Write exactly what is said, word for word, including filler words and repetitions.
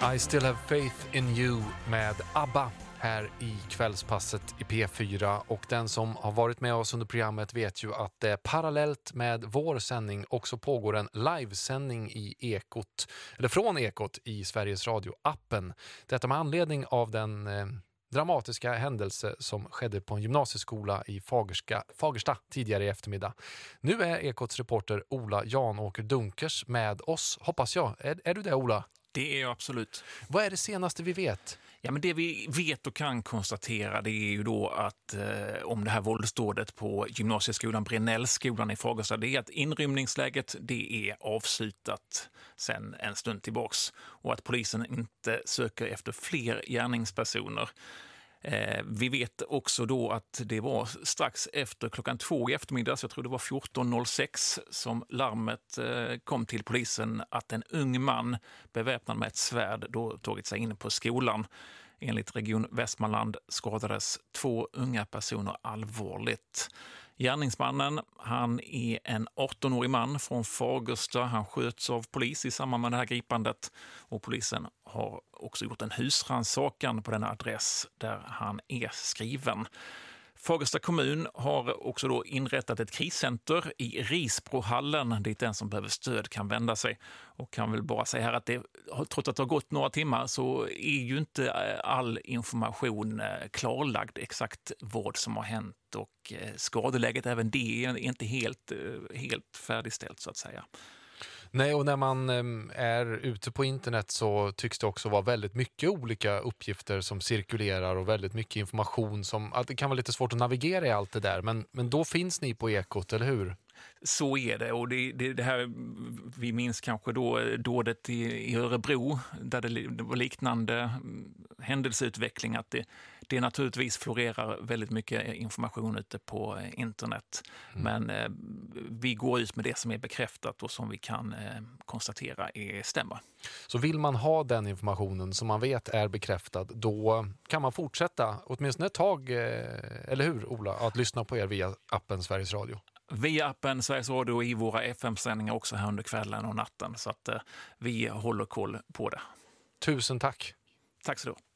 I still have faith in you med ABBA här i kvällspasset i P fyra, och den som har varit med oss under programmet vet ju att det parallellt med vår sändning också pågår en livesändning i Ekot, eller från Ekot i Sveriges Radio-appen. Detta med anledning av den eh, dramatiska händelse som skedde på en gymnasieskola i Fagersta, Fagersta tidigare i eftermiddag. Nu är Ekots reporter Ola Janåker Dunkers med oss, hoppas jag. Är, är du det, Ola? Det är jag absolut. Vad är det senaste vi vet? Ja, men det vi vet och kan konstatera, det är ju då att eh, om det här våldsdådet på gymnasieskolan Brinellskolan i Fagersta, det är att inrymningsläget det är avslutat sedan en stund tillbaks och att polisen inte söker efter fler gärningspersoner. Eh, vi vet också då att det var strax efter klockan två i eftermiddag, så jag tror det var fjorton noll sex, som larmet eh, kom till polisen att en ung man beväpnad med ett svärd då tagit sig in på skolan. Enligt Region Västmanland skadades två unga personer allvarligt. Gärningsmannen, han är en arton-årig man från Fagersta. Han sköts av polis i samband med det här gripandet, och polisen har också gjort en husrannsakan på den adress där han är skriven. Fagersta kommun har också då inrättat ett kriscenter i Risbrohallen dit den som behöver stöd kan vända sig. Och kan väl bara säga här att det, trots att det har gått några timmar, så är ju inte all information klarlagd exakt vad som har hänt, och skadeläget även det är inte helt, helt färdigställt så att säga. Nej, och när man är ute på internet så tycks det också vara väldigt mycket olika uppgifter som cirkulerar och väldigt mycket information som, att det kan vara lite svårt att navigera i allt det där, men, men då finns ni på Ekot, eller hur? Så är det, och det, det, det här, vi minns kanske då dådet i, i Örebro där det, det var liknande händelseutveckling, att det, det naturligtvis florerar väldigt mycket information ute på internet. Mm. Men eh, vi går ut med det som är bekräftat och som vi kan eh, konstatera är stämmer. Så vill man ha den informationen som man vet är bekräftad, då kan man fortsätta åtminstone ett tag, eh, eller hur Ola, att lyssna på er via appen Sveriges Radio? Via appen Sveriges Radio i våra F M-sändningar också här under kvällen och natten, så att eh, vi håller koll på det. Tusen tack. Tack så du.